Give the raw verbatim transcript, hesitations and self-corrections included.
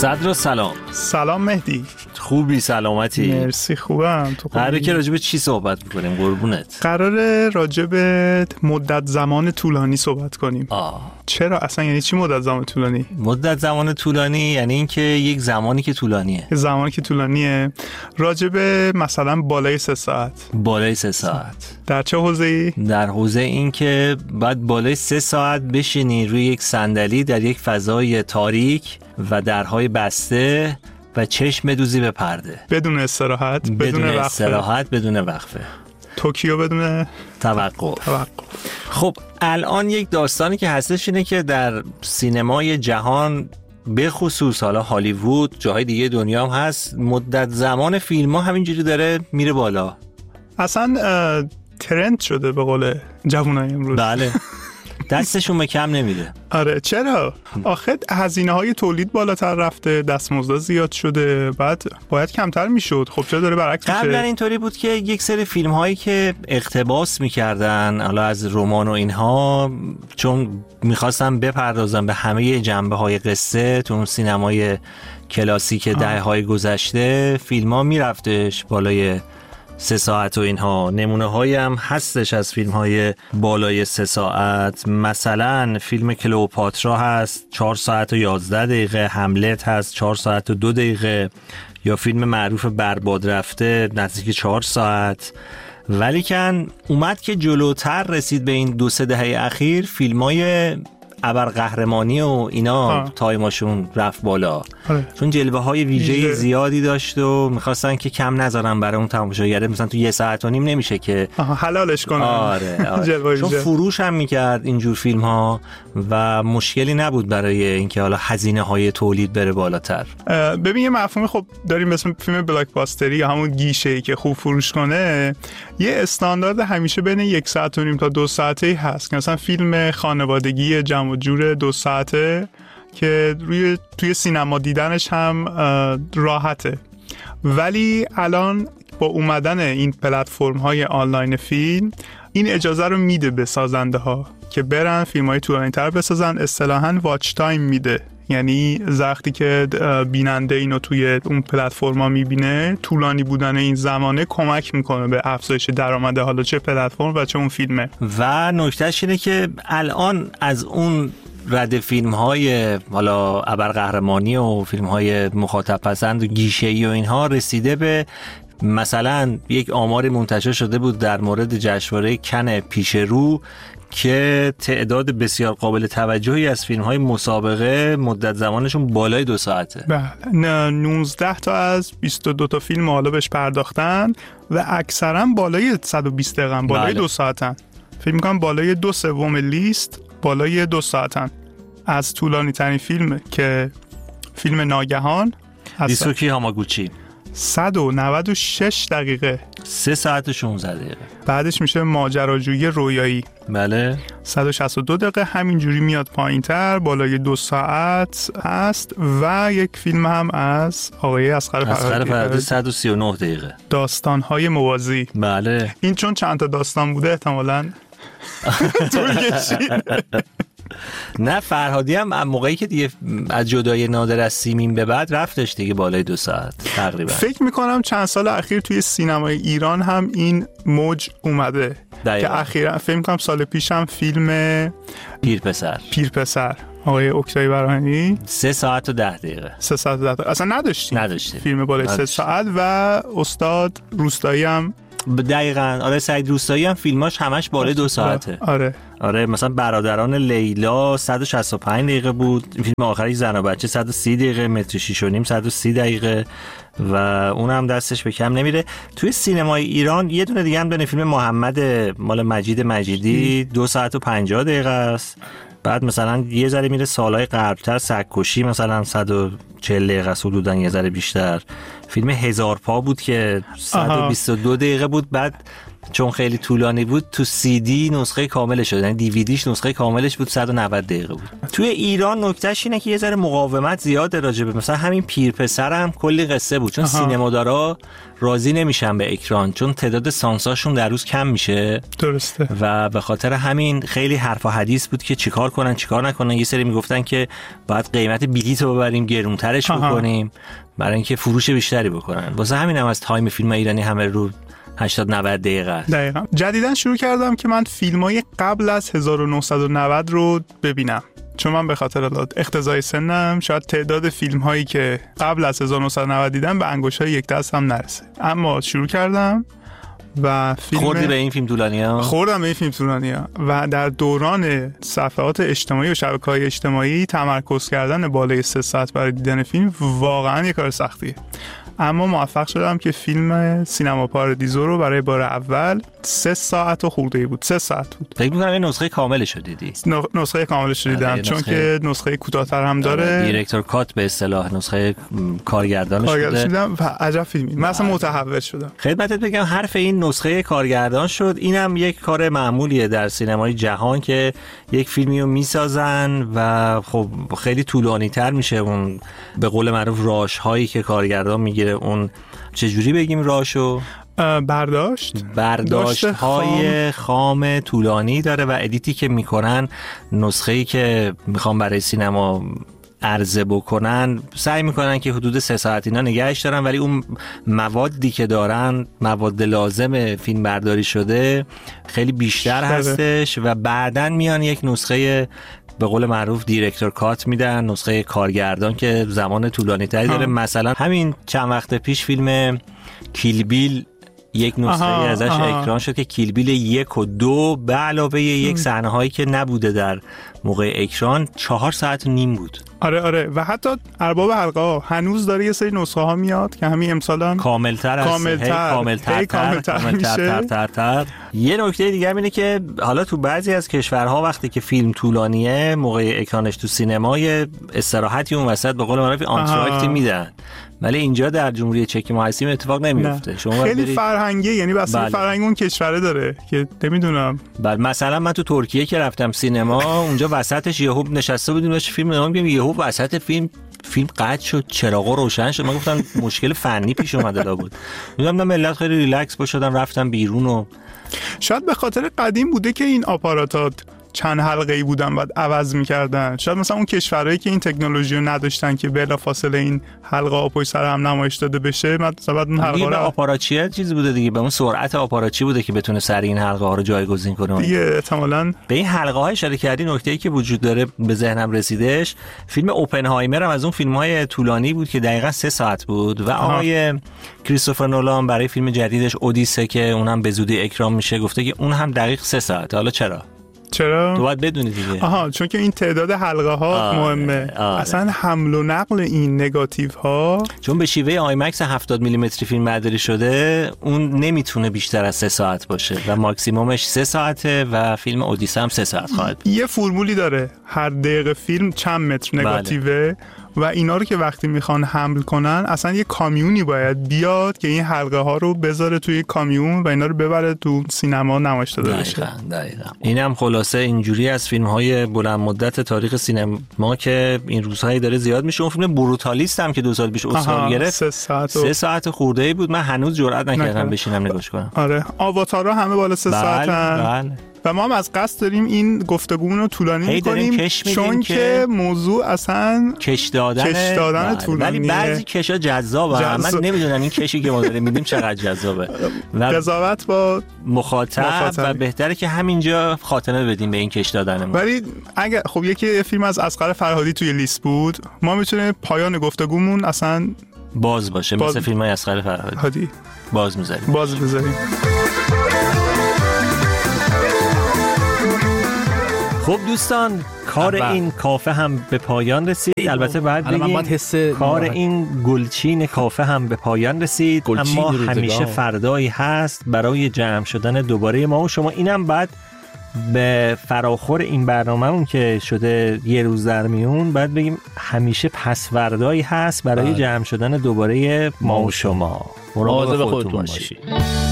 صدر سلام. سلام مهدی. خوبی؟ سلامتی؟ مرسی خوبم. تو خوبی؟ قراره که راجع به چی صحبت می‌کنیم قربونت؟ قراره راجع به مدت زمان طولانی صحبت کنیم. آه. چرا اصلا یعنی چی مدت زمان طولانی؟ مدت زمان طولانی یعنی اینکه یک زمانی که طولانیه. زمانی که طولانیه راجع به مثلا بالای سه ساعت. بالای سه ساعت. در چه حوزه‌ای؟ در حوزه این که بعد بالای سه ساعت بشینی روی یک صندلی در یک فضای تاریک و درهای بسته و چشم بدوزی به پرده بدون استراحت، بدون, بدون وقفه. استراحت، بدون وقفه. توکیو بدون توقف. توقف. خب الان یک داستانی که هستش اینه که در سینمای جهان به خصوص حالا هالیوود، جاهای دیگه دنیا هم هست، مدت زمان فیلم ها همینجوری داره میره بالا. اصلا ترند شده به قول جوانای امروز. بله. دستشون به کم نمیده. آره چرا؟ آخه هزینه های تولید بالاتر رفته، دستمزد زیاد شده، بعد باید کمتر میشد. خب چرا داره برعکس میشه؟ قبلا اینطوری بود که یک سری فیلم هایی که اقتباس میکردن حالا از رمان و اینها، چون میخواستن بپردازن به همه جنبه های قصه تو اون سینمای کلاسیک دهه های گذشته، فیلم ها میرفتش بالای سه ساعت و اینها. نمونه هایی هم هستش از فیلم های بالای سه ساعت، مثلا فیلم کلئوپاترا هست چهار ساعت و یازده دقیقه، هملت هست چهار ساعت و دو دقیقه، یا فیلم معروف برباد رفته نزدیک چهار ساعت. ولیکن اومد که جلوتر رسید به این دو سه دهه اخیر، فیلم های ابرقهرمانی و اینا آه. تایماشون رفت بالا آه. چون جلوه های ویژه زیادی داشت و میخواستن که کم نذارن برای اون تماشاگر. مثلا تو یه ساعت و نیم نمیشه که حلالش کنن. آره, آره. چون فروش هم میکرد اینجور فیلم ها و مشکلی نبود برای اینکه حالا هزینه های تولید بره بالاتر. ببین یه مفهوم خب داریم اسم فیلم بلاک باستری یا همون گیشه‌ای که خوب فروش کنه، یه استاندارد همیشه بین یک ساعت و نیم تا دو ساعته هست که مثلا فیلم خانوادگی جمع و جور دو ساعته که روی توی سینما دیدنش هم راحته. ولی الان با اومدن این پلتفرم های آنلاین فیلم این اجازه رو میده به سازنده ها که برن فیلم های طولانی تر بسازن. اصطلاحاً واچ تایم میده، یعنی وقتی که بیننده اینو توی اون پلتفرما میبینه، طولانی بودن این زمانه کمک میکنه به افزایش درآمد حالا چه پلتفرم و چه اون فیلمه. و نکتهش اینه که الان از اون رد فیلم های حالا ابرقهرمانی و فیلم های مخاطب پسند و گیشه‌ای و اینها رسیده به مثلا یک آمار منتشر شده بود در مورد جشنواره کن پیش رو که تعداد بسیار قابل توجهی از فیلم‌های مسابقه مدت زمانشون بالای دو ساعته. بله، نوزده تا از بیست و دو تا فیلم حالا بهش پرداختن و اکثرا بالای صد و بیست دقیقه، بالای بله. دو ساعتن. فکر می‌کنم بالای دو سوم لیست بالای دو ساعتن. از طولانی ترین فیلم که فیلم ناگهان دیسوکی هاماگوچی صد و نود و شش دقیقه، سه ساعت و شانزده دقیقه. بعدش میشه ماجراجویی رویایی، بله، صد و شصت و دو دقیقه. همینجوری میاد پایینتر بالای دو ساعت هست. و یک فیلم هم از آقای اصغر فرهادی صد و سی و نه دقیقه، داستان‌های موازی. بله، این چون چند تا داستان بوده احتمالاً طول کشید. نه فرهادی هم موقعی که دیگه از جدای نادر از سیمین به بعد رفتش دیگه بالای دو ساعت تقریبا. فکر میکنم چند سال اخیر توی سینمای ایران هم این موج اومده دقیقا. که اخیرا فکر میکنم سال پیش هم فیلم پیرپسر پیرپسر آقای اکتای براهنی سه ساعت و ده دقیقه سه ساعت و ده دقیقه اصلا نداشتیم نداشتیم فیلم بالای سه ساعت. و استاد روستایی هم دقیقاً آره، سعید روستایی هم فیلماش همش بالای دو ساعته. آره آره، مثلا برادران لیلا صد و شصت و پنج دقیقه بود، فیلم آخری زن و بچه صد و سی دقیقه، متر شیش و نیم صد و سی دقیقه و اونم دستش به کم نمیره. توی سینمای ایران یه دونه دیگه هم دونه فیلم محمد مال مجید مجیدی دو ساعت و پنجاه دقیقه است. بعد مثلا یه ذره میره سالهای قبلتر، سگ‌کشی مثلا صد و چهل دقیقه است حدوداً، یه ذره بیشتر. فیلم هزار پا بود که صد و بیست و دو دقیقه بود، بعد چون خیلی طولانی بود تو سی دی نسخه کاملش شد، یعنی دیویدیش نسخه کاملش بود صد و نود دقیقه بود. توی ایران نکتهش اینه که یه ذره مقاومت زیاده راجبه مثلا همین پیرپسر هم کلی قصه بود، چون سینمادارا راضی نمیشن به اکران چون تعداد سانساشون در روز کم میشه. درسته. و به خاطر همین خیلی حرف و حدیث بود که چیکار کنن چیکار نکنن. یه سری میگفتن که باید قیمت بلیط رو ببریم گرونتر بیشترش بکنیم برای اینکه فروش بیشتری بکنن. واسه همین هم از تایم فیلم ایرانی همه رو هشتاد نود دقیقه است. دقیقاً. جدیداً شروع کردم که من فیلمای قبل از هزار و نهصد و نود رو ببینم، چون من به خاطر اقتضای سنم شاید تعداد فیلم هایی که قبل از هزار و نهصد و نود دیدم به انگشتای یک دست هم نرسه، اما شروع کردم و فیلم خوردی به این فیلم طولانی‌ها؟ خوردم به این فیلم طولانی‌ها و در دوران صفحات اجتماعی و شبکه‌های اجتماعی تمرکز کردن بالای سه ساعت برای دیدن فیلم واقعا یک کار سختیه، اما موفق شدم که فیلم سینما پارادیزو رو برای بار اول سه ساعت و خورده‌ای بود سه ساعت بود. فکر می‌کنم این نسخه کاملش رو دیدی. نسخه کاملش رو دیدم چون که نسخه کوتاه‌تر هم داره، دیرکتور کات به اصطلاح، نسخه کارگردانش بوده. دیدم و عجب فیلمی، من اصلا متحول شدم. خدمتت بگم حرف این نسخه کارگردان شد، اینم یک کار معمولیه در سینمای جهان که یک فیلمی رو میسازن و خب خیلی طولانی‌تر میشه اون به قول معروف راش هایی که کارگردان میگیره، اون چجوری بگیم راشو؟ برداشت برداشت های خام طولانی داره و ادیتی که میکنن، نسخه‌ای که میخوام برای سینما عرضه بکنن سعی میکنن که حدود سه ساعت اینا نگهش دارن، ولی اون موادی که دارن، مواد لازم فیلم برداری شده خیلی بیشتر هستش و بعدن میان یک نسخه به قول معروف دیرکتور کات میدن، نسخه کارگردان که زمان طولانی تری داره. مثلا همین چند وقت پیش فیلم کیل بیل یک نسخه ازش اکران شد که کیل بیل یک و دو به علاوه یک صحنه هایی که نبوده در موقع اکران چهار ساعت و نیم بود. آره آره و حتی ارباب حلقه ها هنوز داره یه سری نسخه ها میاد که همین امسالان کاملتر است، کاملتر کاملتر کاملتر تر تر. یه نکته دیگه اینه که حالا تو بعضی از کشورها وقتی که فیلم طولانیه موقع اکرانش تو سینمای استراحتی اون وسط به قول معروف آنتراکتی میدن، ولی اینجا در جمهوری چک ما هستیم اتفاق نمیفته. شما خیلی برید... فرهنگی، یعنی بس بله. فرهنگ اون کشوره داره که نمیدونم. بله مثلا من تو ترکیه که رفتم سینما اونجا وسطش یهو نشسته بودیم داشت فیلم نگاه می‌کردیم، یهو وسط فیلم فیلم قطع شد، چراغا روشن شد، من گفتم مشکل فنی پیش اومده دا بود. میگم ملت خیلی ریلکس باشدن رفتم بیرون و شاید به خاطر قدیم بوده که این آپاراتات چند حلقه‌ای بودن بعد عوض می‌کردن. شاید مثلا اون کشورهایی که این تکنولوژی رو نداشتن که بلافاصله این حلقه ها پشت سر هم نمایش داده بشه، مثلا اون حلقه رو آپاراتچی چیزی بوده دیگه، به اون سرعت آپاراتچی بوده که بتونه سریع این حلقه ها رو جایگزین کنه دیگه. احتمالاً به این حلقه ها اشاره کردی، نکته‌ای که وجود داره به ذهنم رسیدش، فیلم اوپنهایمر هم از اون فیلم‌های طولانی بود که دقیقاً سه ساعت بود و آقای کریستوفر نولان برای فیلم جدیدش اودیسه که اونم به زودی اکران میشه گفته که اون هم دقیق سه ساعت. حالا چرا؟ چرا؟ تو باید بدونی دیگه. آها چون که این تعداد حلقه ها آره، مهمه. آره. اصلا حمل و نقل این نگاتیو ها چون به شیوه آیمکس هفتاد میلیمتری فیلم برداری شده، اون نمیتونه بیشتر از سه ساعت باشه و ماکسیمومش سه ساعته و فیلم اودیسه هم سه ساعت خواهد بود. یه فرمولی داره، هر دقیقه فیلم چند متر نگاتیوه بله. و اینا رو که وقتی میخوان حمل کنن اصلا یه کامیونی باید بیاد که این حلقه ها رو بذاره توی کامیون و اینا رو ببره تو سینما نمایش داده بشه. دقیقاً دقیقاً. اینم خلاصه اینجوری از فیلم های بلند مدت تاریخ سینما که این روزهای داره زیاد میشه. اون فیلم بروتالیست هم که دو سال پیش اسکار گرفت سه ساعت و... سه ساعت خورده ای بود، من هنوز جرئت نکردم بشینم نگاش کنم. آره آواتارها همه بالا سه ساعتن. بله. و ما هم از قصد داریم این گفتگومون رو طولانی می‌کنیم چون که موضوع اصلا کش دادن کش دادن طولانیه، ولی بعضی کشا جذابه. جذاب. من نمیدونم این کشی که ما داریم میدیم چقدر جذابه و قضاوت با مخاطب, مخاطب و بهتره که همینجا خاتمه بدیم به این کش دادنمون. ولی اگه خب یکی فیلم از اصغر فرهادی توی لیست بود، ما میتونه پایان گفتگومون اصلا باز باشه باز... مثل فیلم‌های اصغر فرهادی باز می‌ذاریم باز می‌ذاریم. خب دوستان کار ابا. این کافه هم به پایان رسید. البته بعد بگیم کار این گلچین کافه هم به پایان رسید، اما همیشه فردایی هست برای جمع شدن دوباره ما و شما. اینم بعد به فراخور این برنامه‌مون که شده یه روز در میون بعد بگیم همیشه پسوردایی هست برای جمع شدن دوباره ما و شما. مواظب خودتون باشید.